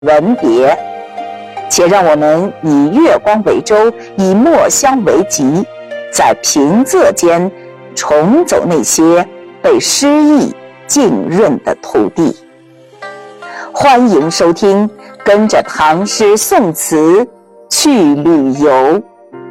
文别。且让我们以月光为舟，以墨香为笈，在平仄间重走那些被诗意浸润的土地。欢迎收听，跟着唐诗宋词去旅游。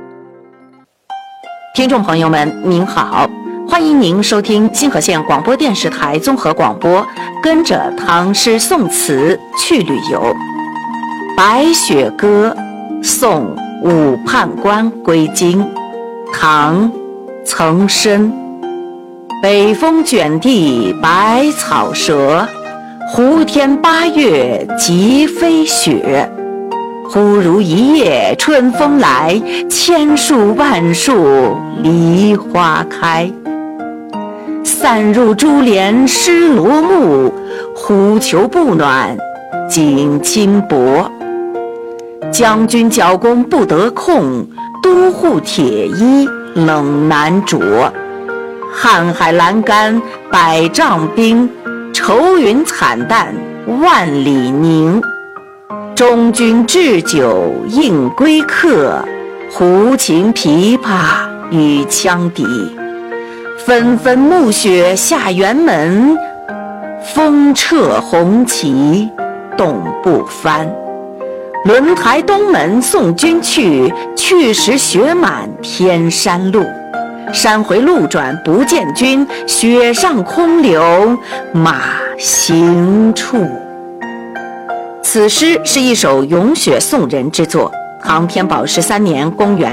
听众朋友们您好，欢迎您收听新河县广播电视台综合广播，跟着唐诗宋词去旅游。白雪歌送武判官归京，唐·岑参。北风卷地白草折，胡天八月即飞雪。忽如一夜春风来，千树万树梨花开。散入珠帘湿罗幕，忽求不暖锦衾薄。将军角弓不得控，都护铁衣冷难着。瀚海阑干百丈冰，愁云惨淡万里凝。中军置酒应归客，胡琴琵琶与羌笛。纷纷暮雪下辕门，风掣红旗动不翻。轮台东门送君去，去时雪满天山路。山回路转不见君，雪上空留马行处。此诗是一首咏雪宋人之作。唐天宝13年，公元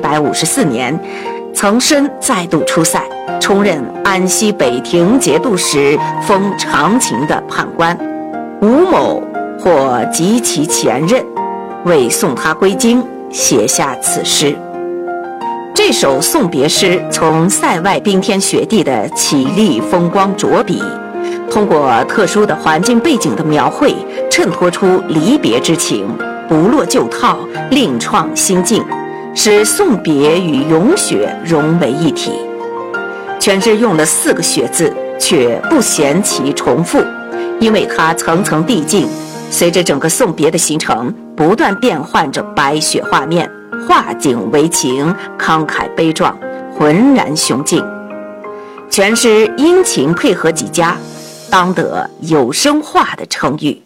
754年，岑参再度出塞，充任安西北庭节度使，封长秦的判官。吴某或及其前任，为送他归京，写下此诗。这首送别诗从塞外冰天雪地的绮丽风光着笔，通过特殊的环境背景的描绘，衬托出离别之情，不落旧套，另创新境，使送别与咏雪融为一体。全诗用了4个雪字，却不嫌其重复，因为它层层递进，随着整个送别的行程，不断变换着白雪画面，画景为情，慷慨悲壮，浑然雄劲。全诗阴晴配合极佳，当得有声画的称誉。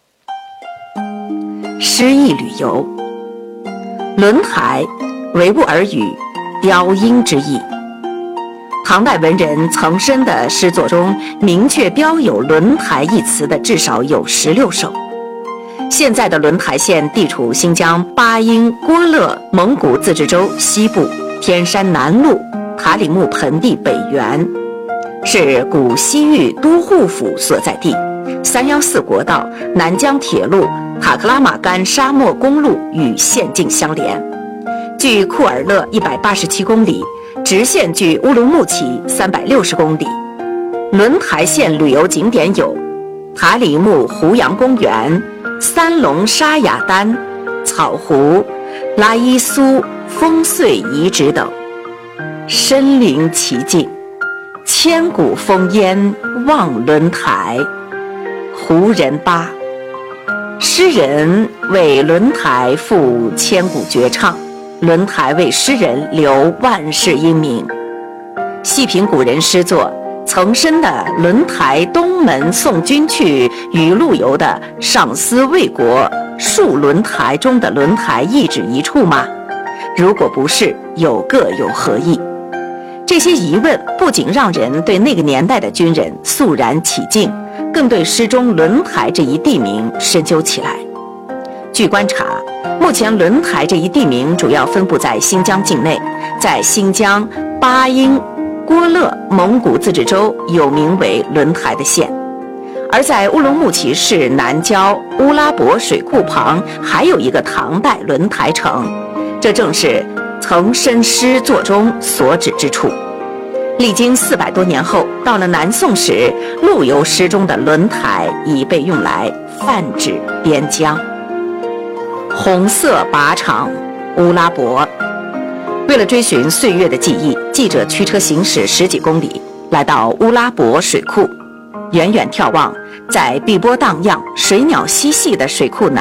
诗意旅游，轮台，维吾尔语，雕鹰之意。唐代文人岑参的诗作中，明确标有轮台一词的至少有16首。现在的轮台县地处新疆巴音郭勒蒙古自治州西部，天山南麓，塔里木盆地北缘，是古西域都护府所在地。314国道、南疆铁路、塔克拉玛干沙漠公路与县境相连，距库尔勒187公里，直线距乌鲁木齐360公里。轮台县旅游景点有塔里木胡杨公园、三龙沙雅丹、草湖、拉伊苏烽燧遗址等，身临其境，千古烽烟望轮台。胡人巴，诗人为轮台赋千古绝唱，轮台为诗人留万世英名。细品古人诗作，岑参的《轮台东门送君去》与陆游的《上思魏国戍轮台》中的轮台一指一处吗？如果不是，又各有何意？这些疑问不仅让人对那个年代的军人肃然起敬，更对诗中轮台这一地名深究起来。据观察，目前轮台这一地名主要分布在新疆境内，在新疆巴音郭勒蒙古自治州有名为轮台的县，而在乌鲁木齐市南郊乌拉伯水库旁还有一个唐代轮台城，这正是岑参诗作中所指之处。历经400多年后，到了南宋时，陆游诗中的轮台已被用来泛指边疆。红色靶场，乌拉伯。为了追寻岁月的记忆，记者驱车行驶10几公里，来到乌拉伯水库。 远远眺望，在碧波荡漾、水鸟嬉戏的水库南